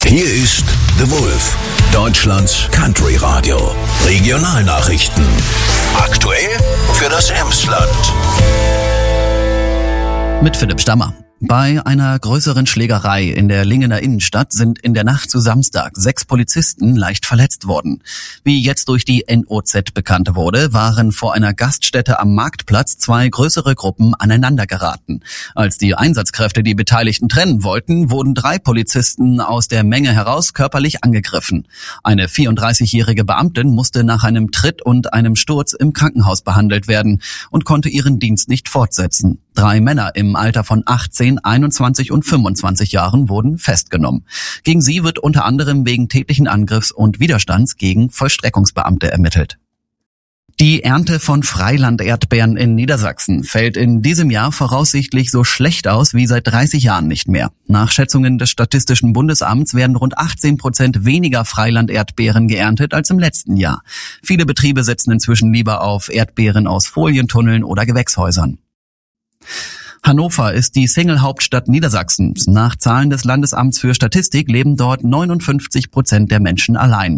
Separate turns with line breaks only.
Hier ist The Wolf, Deutschlands Country Radio. Regionalnachrichten. Aktuell für das Emsland.
Mit Philipp Stammer. Bei einer größeren Schlägerei in der Lingener Innenstadt sind in der Nacht zu Samstag 6 Polizisten leicht verletzt worden. Wie jetzt durch die NOZ bekannt wurde, waren vor einer Gaststätte am Marktplatz 2 größere Gruppen aneinander geraten. Als die Einsatzkräfte die Beteiligten trennen wollten, wurden 3 Polizisten aus der Menge heraus körperlich angegriffen. Eine 34-jährige Beamtin musste nach einem Tritt und einem Sturz im Krankenhaus behandelt werden und konnte ihren Dienst nicht fortsetzen. 3 Männer im Alter von 18, 21 und 25 Jahren wurden festgenommen. Gegen sie wird unter anderem wegen tätlichen Angriffs und Widerstands gegen Vollstreckungsbeamte ermittelt. Die Ernte von Freiland-Erdbeeren in Niedersachsen fällt in diesem Jahr voraussichtlich so schlecht aus wie seit 30 Jahren nicht mehr. Nach Schätzungen des Statistischen Bundesamts werden rund 18% weniger Freiland-Erdbeeren geerntet als im letzten Jahr. Viele Betriebe setzen inzwischen lieber auf Erdbeeren aus Folientunneln oder Gewächshäusern. Hannover ist die Single-Hauptstadt Niedersachsens. Nach Zahlen des Landesamts für Statistik leben dort 59% der Menschen allein.